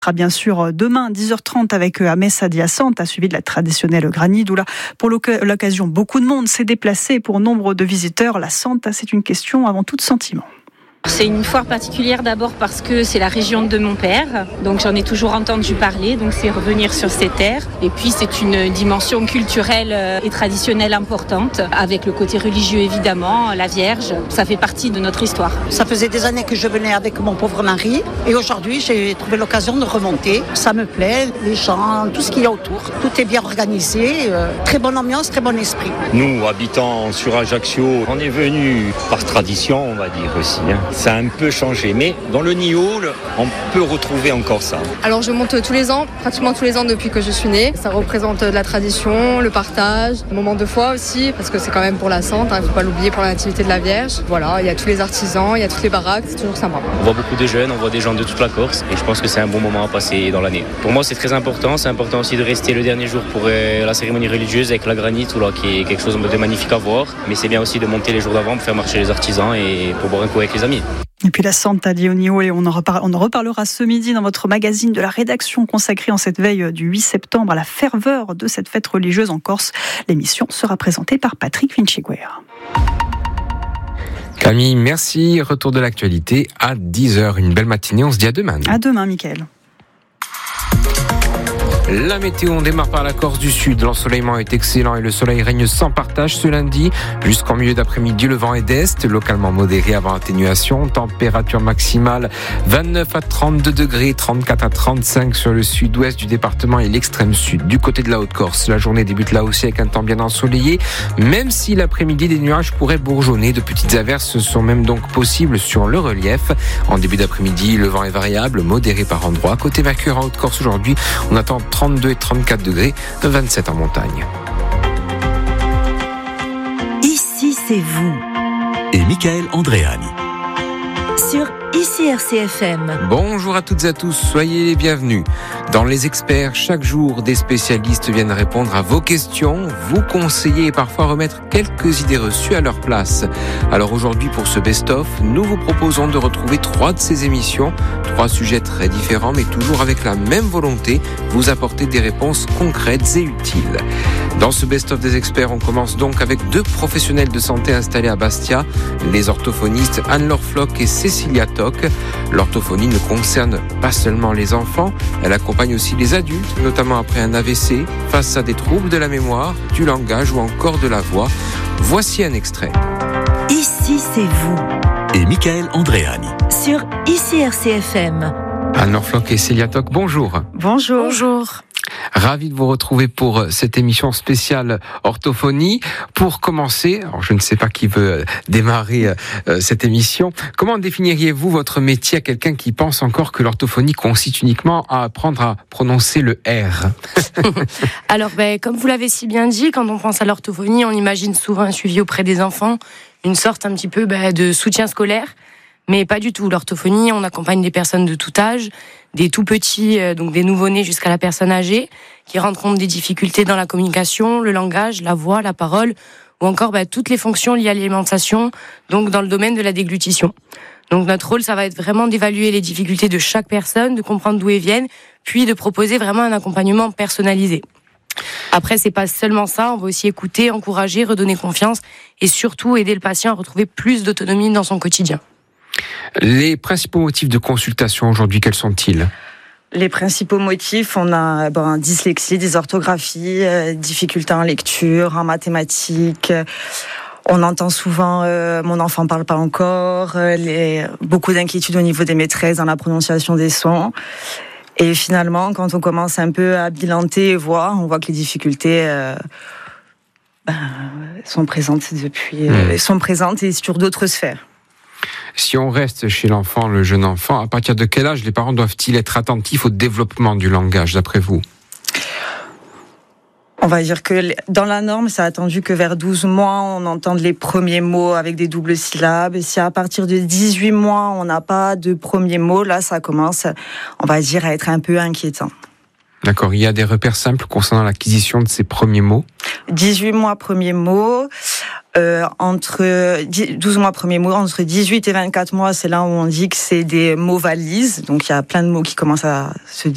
sera bien sûr demain 10h30 avec à messe adjacente, suivi de la traditionnelle granide où là, pour l'occasion, beaucoup de monde s'est déplacé. Pour nombre de visiteurs, la Santa, c'est une question avant tout de sentiment. C'est une foire particulière d'abord parce que c'est la région de mon père, donc j'en ai toujours entendu parler, donc c'est revenir sur ces terres. Et puis c'est une dimension culturelle et traditionnelle importante, avec le côté religieux évidemment, la Vierge, ça fait partie de notre histoire. Ça faisait des années que je venais avec mon pauvre mari et aujourd'hui j'ai trouvé l'occasion de remonter. Ça me plaît, les gens, tout ce qu'il y a autour, tout est bien organisé, très bonne ambiance, très bon esprit. Nous, habitants sur Ajaccio, on est venus par tradition, on va dire aussi. Ça a un peu changé, mais dans le Nioul, on peut retrouver encore ça. Alors je monte tous les ans, pratiquement tous les ans depuis que je suis née. Ça représente la tradition, le partage, le moment de foi aussi, parce que c'est quand même pour la Sainte, il ne faut pas l'oublier, pour la nativité de la Vierge. Voilà, il y a tous les artisans, il y a toutes les baraques, c'est toujours sympa. On voit beaucoup de jeunes, on voit des gens de toute la Corse, et je pense que c'est un bon moment à passer dans l'année. Pour moi, c'est très important. C'est important aussi de rester le dernier jour pour la cérémonie religieuse avec la granite, qui est quelque chose de magnifique à voir. Mais c'est bien aussi de monter les jours d'avant pour faire marcher les artisans et pour boire un coup avec les amis. Et puis la Santa di Nioul, et on en reparlera ce midi dans votre magazine de la rédaction consacré en cette veille du 8 septembre à la ferveur de cette fête religieuse en Corse. L'émission sera présentée par Patrick Vinciguerra. Camille, merci. Retour de l'actualité à 10h. Une belle matinée. On se dit à demain. À demain, Mickaël. La météo, on démarre par la Corse du Sud. L'ensoleillement est excellent et le soleil règne sans partage ce lundi. Jusqu'en milieu d'après-midi, le vent est d'est, localement modéré avant atténuation. Température maximale 29 à 32 degrés, 34 à 35 sur le sud-ouest du département et l'extrême sud. Du côté de la Haute-Corse, la journée débute là aussi avec un temps bien ensoleillé, même si l'après-midi, des nuages pourraient bourgeonner. De petites averses sont même donc possibles sur le relief. En début d'après-midi, le vent est variable, modéré par endroits. Côté Mercure en Haute-Corse aujourd'hui, on attend 32 et 34 degrés, 27 en montagne. Ici, c'est vous. Et Mickaël Andréani. Sur Ici RCFM. Bonjour à toutes et à tous, soyez les bienvenus. Dans Les Experts, chaque jour, des spécialistes viennent répondre à vos questions, vous conseiller et parfois remettre quelques idées reçues à leur place. Alors aujourd'hui, pour ce best-of, nous vous proposons de retrouver 3 de ces émissions, 3 sujets très différents, mais toujours avec la même volonté, vous apporter des réponses concrètes et utiles. Dans ce best-of des experts, on commence donc avec 2 professionnels de santé installés à Bastia, les orthophonistes Anne-Laure Floch et Cécilia Toc. L'orthophonie ne concerne pas seulement les enfants, elle accompagne aussi les adultes, notamment après un AVC, face à des troubles de la mémoire, du langage ou encore de la voix. Voici un extrait. Ici, c'est vous. Et Mickaël Andréani. Sur Ici RCFM. Anne-Laure Floch et Cécilia Toc, bonjour. Bonjour. Bonjour. Ravi de vous retrouver pour cette émission spéciale orthophonie. Pour commencer, alors je ne sais pas qui veut démarrer cette émission, comment définiriez-vous votre métier à quelqu'un qui pense encore que l'orthophonie consiste uniquement à apprendre à prononcer le R? Alors, comme vous l'avez si bien dit, quand on pense à l'orthophonie, on imagine souvent un suivi auprès des enfants, une sorte un petit peu de soutien scolaire. Mais pas du tout. L'orthophonie, on accompagne des personnes de tout âge, des tout petits, donc des nouveau-nés jusqu'à la personne âgée, qui rencontrent des difficultés dans la communication, le langage, la voix, la parole, ou encore toutes les fonctions liées à l'alimentation, donc dans le domaine de la déglutition. Donc notre rôle, ça va être vraiment d'évaluer les difficultés de chaque personne, de comprendre d'où elles viennent, puis de proposer vraiment un accompagnement personnalisé. Après, c'est pas seulement ça, on va aussi écouter, encourager, redonner confiance, et surtout aider le patient à retrouver plus d'autonomie dans son quotidien. Les principaux motifs de consultation aujourd'hui, quels sont-ils ? Les principaux motifs, on a dyslexie, dysorthographie, difficultés en lecture, en mathématiques. On entend souvent mon enfant parle pas encore, beaucoup d'inquiétudes au niveau des maîtresses dans la prononciation des sons. Et finalement, quand on commence un peu à bilanter et voir, on voit que les difficultés sont présentes sont présentes et sur d'autres sphères. Si on reste chez l'enfant, le jeune enfant, à partir de quel âge les parents doivent-ils être attentifs au développement du langage, d'après vous ? On va dire que dans la norme, c'est attendu que vers 12 mois, on entende les premiers mots avec des doubles syllabes. Et si à partir de 18 mois, on n'a pas de premiers mots, là, ça commence, on va dire, à être un peu inquiétant. D'accord, il y a des repères simples concernant l'acquisition de ces premiers mots ? 18 mois premiers mots, entre 12 mois premiers mots, entre 18 et 24 mois, c'est là où on dit que c'est des mots valises. Donc il y a plein de mots qui commencent à se